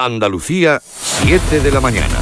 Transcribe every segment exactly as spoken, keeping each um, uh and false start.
Andalucía, siete de la mañana.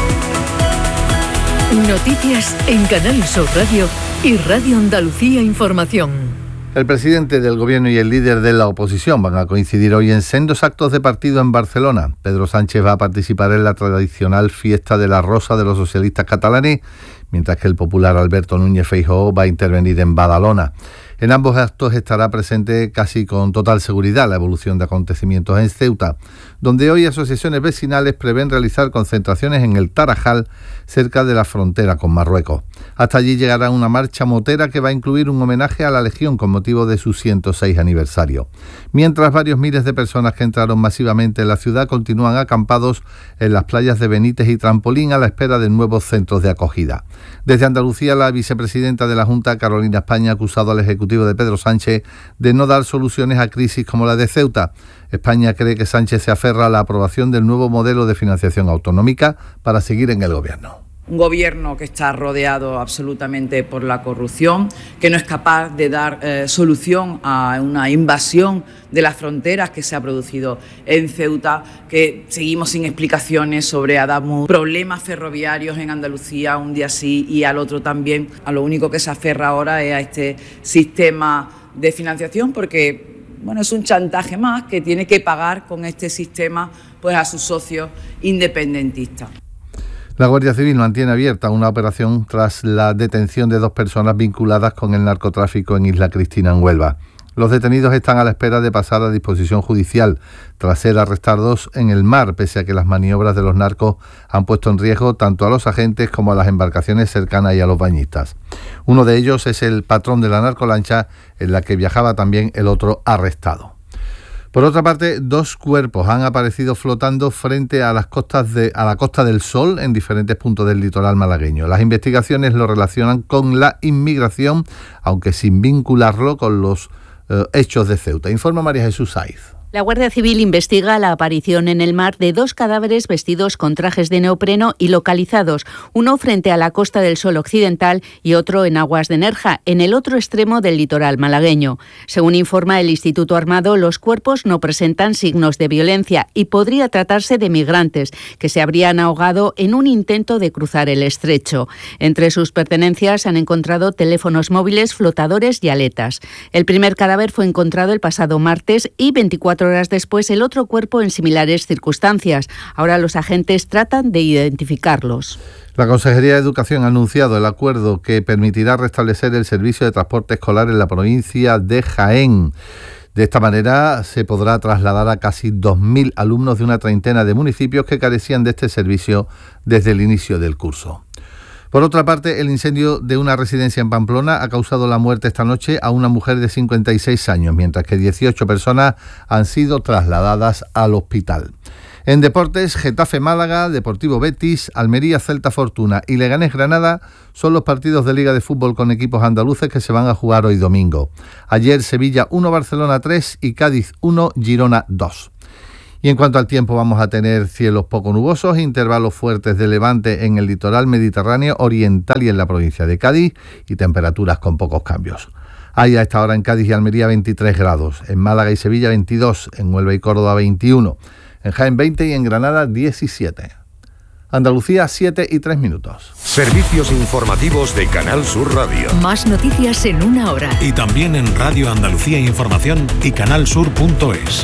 Noticias en Canal Sur Radio y Radio Andalucía Información. El presidente del Gobierno y el líder de la oposición van a coincidir hoy en sendos actos de partido en Barcelona. Pedro Sánchez va a participar en la tradicional fiesta de la Rosa de los socialistas catalanes, mientras que el popular Alberto Núñez Feijóo va a intervenir en Badalona. En ambos actos estará presente casi con total seguridad la evolución de acontecimientos en Ceuta, donde hoy asociaciones vecinales prevén realizar concentraciones en el Tarajal, cerca de la frontera con Marruecos. Hasta allí llegará una marcha motera que va a incluir un homenaje a la Legión con motivo de su ciento seis aniversario. Mientras varios miles de personas que entraron masivamente en la ciudad continúan acampados en las playas de Benítez y Trampolín a la espera de nuevos centros de acogida. Desde Andalucía, la vicepresidenta de la Junta, Carolina España, ha acusado al Ejecutivo de Pedro Sánchez de no dar soluciones a crisis como la de Ceuta. España cree que Sánchez se aferra a la aprobación del nuevo modelo de financiación autonómica para seguir en el gobierno. Un gobierno que está rodeado absolutamente por la corrupción, que no es capaz de dar eh, solución a una invasión de las fronteras que se ha producido en Ceuta, que seguimos sin explicaciones sobre Adamuz, problemas ferroviarios en Andalucía un día sí y al otro también. A lo único que se aferra ahora es a este sistema de financiación porque, bueno, es un chantaje más que tiene que pagar con este sistema pues a sus socios independentistas. La Guardia Civil mantiene abierta una operación tras la detención de dos personas vinculadas con el narcotráfico en Isla Cristina, en Huelva. Los detenidos están a la espera de pasar a disposición judicial tras ser arrestados en el mar, pese a que las maniobras de los narcos han puesto en riesgo tanto a los agentes como a las embarcaciones cercanas y a los bañistas. Uno de ellos es el patrón de la narcolancha en la que viajaba también el otro arrestado. Por otra parte, dos cuerpos han aparecido flotando frente a las costas de a la Costa del Sol en diferentes puntos del litoral malagueño. Las investigaciones lo relacionan con la inmigración, aunque sin vincularlo con los eh, hechos de Ceuta. Informa María Jesús Saiz. La Guardia Civil investiga la aparición en el mar de dos cadáveres vestidos con trajes de neopreno y localizados, uno frente a la Costa del Sol occidental y otro en aguas de Nerja, en el otro extremo del litoral malagueño. Según informa el Instituto Armado, los cuerpos no presentan signos de violencia y podría tratarse de migrantes que se habrían ahogado en un intento de cruzar el estrecho. Entre sus pertenencias se han encontrado teléfonos móviles, flotadores y aletas. El primer cadáver fue encontrado el pasado martes y veinticuatro horas después el otro cuerpo en similares circunstancias. Ahora los agentes tratan de identificarlos. La Consejería de Educación ha anunciado el acuerdo que permitirá restablecer el servicio de transporte escolar en la provincia de Jaén. De esta manera se podrá trasladar a casi dos mil alumnos de una treintena de municipios que carecían de este servicio desde el inicio del curso. Por otra parte, el incendio de una residencia en Pamplona ha causado la muerte esta noche a una mujer de cincuenta y seis años, mientras que dieciocho personas han sido trasladadas al hospital. En deportes, Getafe Málaga, Deportivo Betis, Almería Celta Fortuna y Leganés Granada son los partidos de Liga de Fútbol con equipos andaluces que se van a jugar hoy domingo. Ayer Sevilla uno, Barcelona tres y Cádiz uno, Girona dos. Y en cuanto al tiempo, vamos a tener cielos poco nubosos, intervalos fuertes de levante en el litoral mediterráneo oriental y en la provincia de Cádiz y temperaturas con pocos cambios. Hay a esta hora en Cádiz y Almería veintitrés grados, en Málaga y Sevilla veintidós, en Huelva y Córdoba veintiuno, en Jaén veinte y en Granada diecisiete. Andalucía siete y tres minutos. Servicios informativos de Canal Sur Radio. Más noticias en una hora. Y también en Radio Andalucía Información y canalsur punto es.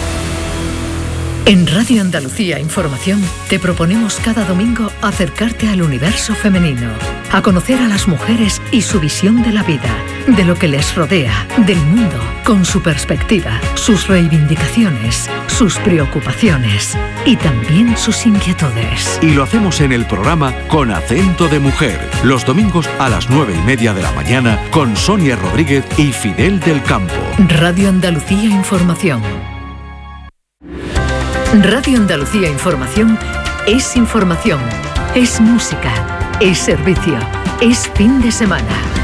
En Radio Andalucía Información te proponemos cada domingo acercarte al universo femenino, a conocer a las mujeres y su visión de la vida, de lo que les rodea, del mundo, con su perspectiva, sus reivindicaciones, sus preocupaciones y también sus inquietudes. Y lo hacemos en el programa Con Acento de Mujer, los domingos a las nueve y media de la mañana con Sonia Rodríguez y Fidel del Campo. Radio Andalucía Información. Radio Andalucía Información es información, es música, es servicio, es fin de semana.